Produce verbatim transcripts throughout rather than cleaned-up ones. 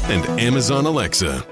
and Amazon Alexa.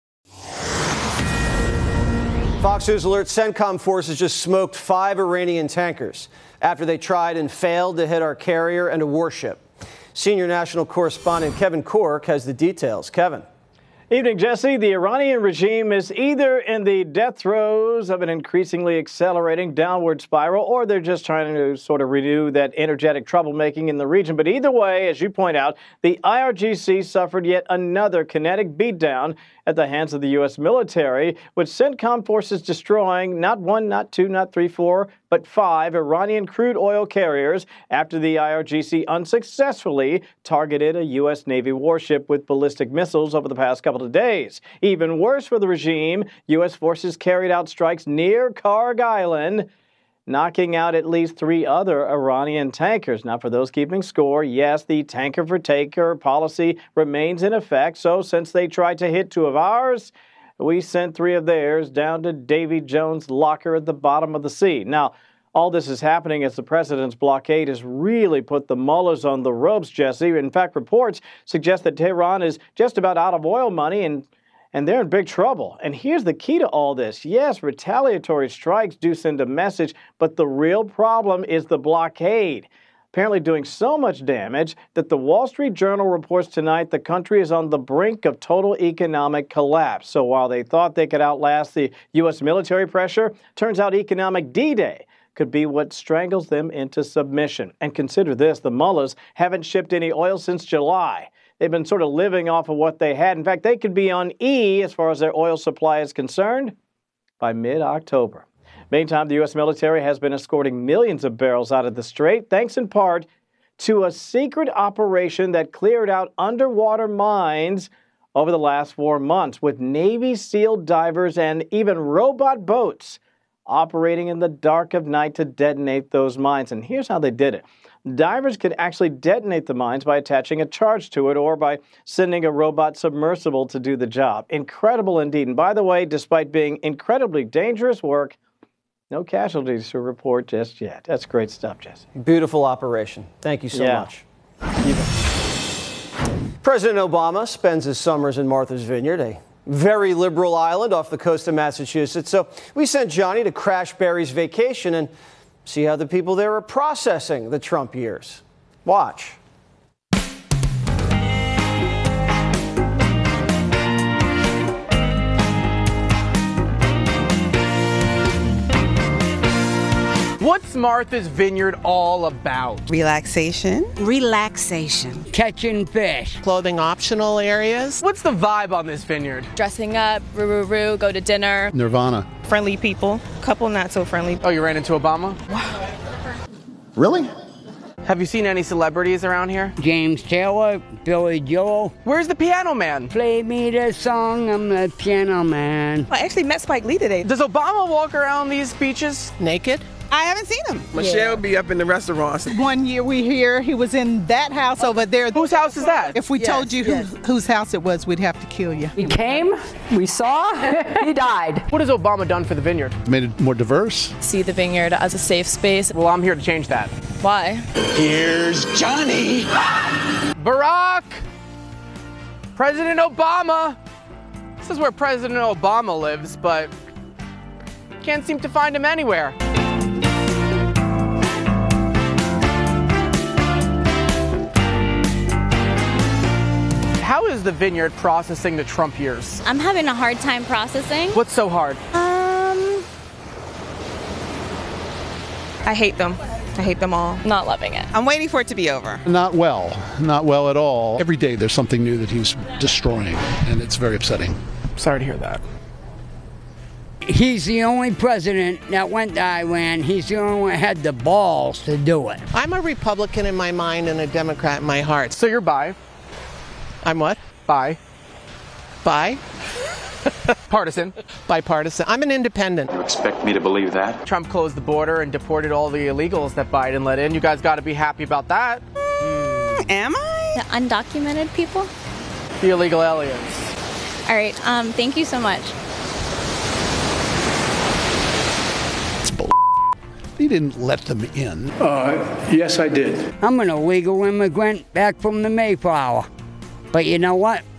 Fox News alert: CENTCOM forces just smoked five Iranian tankers after they tried and failed to hit our carrier and a warship. Senior national correspondent Kevin Cork has the details. Kevin. Evening, Jesse. The Iranian regime is either in the death throes of an increasingly accelerating downward spiral, or they're just trying to sort of renew that energetic troublemaking in the region. But either way, as you point out, the I R G C suffered yet another kinetic beatdown at the hands of the U S military, with CENTCOM forces destroying not one, not two, not three, four, but five Iranian crude oil carriers after the I R G C unsuccessfully targeted a U S Navy warship with ballistic missiles over the past couple of days. Even worse for the regime, U S forces carried out strikes near Karg Island, knocking out at least three other Iranian tankers. Now, for those keeping score, yes, the tanker-for-taker policy remains in effect. So since they tried to hit two of ours, we sent three of theirs down to Davy Jones' locker at the bottom of the sea. Now, all this is happening as the president's blockade has really put the mullahs on the ropes, Jesse. In fact, reports suggest that Tehran is just about out of oil money, and And they're in big trouble. And here's the key to all this. Yes, retaliatory strikes do send a message, but the real problem is the blockade, apparently doing so much damage that the Wall Street Journal reports tonight the country is on the brink of total economic collapse. So while they thought they could outlast the U S military pressure, turns out economic D-Day could be what strangles them into submission. And consider this, the mullahs haven't shipped any oil since July. They've been sort of living off of what they had. In fact, they could be on E as far as their oil supply is concerned by mid-October. Meantime, the U S military has been escorting millions of barrels out of the Strait, thanks in part to a secret operation that cleared out underwater mines over the last four months, with Navy SEAL divers and even robot boats operating in the dark of night to detonate those mines. And here's how they did it. Divers could actually detonate the mines by attaching a charge to it or by sending a robot submersible to do the job. Incredible indeed. And by the way, despite being incredibly dangerous work, no casualties to report just yet. That's great stuff, Jesse. Beautiful operation. Thank you so yeah. much. You President Obama spends his summers in Martha's Vineyard, a very liberal island off the coast of Massachusetts. So we sent Johnny to crash Barry's vacation and see how the people there are processing the Trump years. Watch. What's Martha's Vineyard all about? Relaxation. Relaxation. Catching fish. Clothing optional areas. What's the vibe on this vineyard? Dressing up, roo-roo-roo, go to dinner. Nirvana. Friendly people. Couple not so friendly. Oh, you ran into Obama? Wow. Really? Have you seen any celebrities around here? James Taylor, Billy Joel. Where's the piano man? Play me the song, I'm the piano man. I actually met Spike Lee today. Does Obama walk around these beaches naked? I haven't seen him. Michelle yeah. be up in the restaurants. One year we here, he was in that house over there. Whose house is that? If we yes, told you yes. who, whose house it was, we'd have to kill you. We came, we saw, he died. What has Obama done for the vineyard? Made it more diverse. See the vineyard as a safe space. Well, I'm here to change that. Why? Here's Johnny. Barack! President Obama! This is where President Obama lives, but can't seem to find him anywhere. How is the vineyard processing the Trump years? I'm having a hard time processing. What's so hard? Um, I hate them. I hate them all. Not loving it. I'm waiting for it to be over. Not well. Not well at all. Every day there's something new that he's destroying, and it's very upsetting. Sorry to hear that. He's the only president that went to Iran. He's the only one that had the balls to do it. I'm a Republican in my mind and a Democrat in my heart. So you're bi? I'm what? Bi. Bi? Partisan. Bipartisan. I'm an independent. You expect me to believe that? Trump closed the border and deported all the illegals that Biden let in. You guys got to be happy about that. Mm, am I? The undocumented people? The illegal aliens. All right. Um, thank you so much. It's bull. He didn't let them in. Uh, yes, I did. I'm an illegal immigrant back from the Mayflower. But you know what?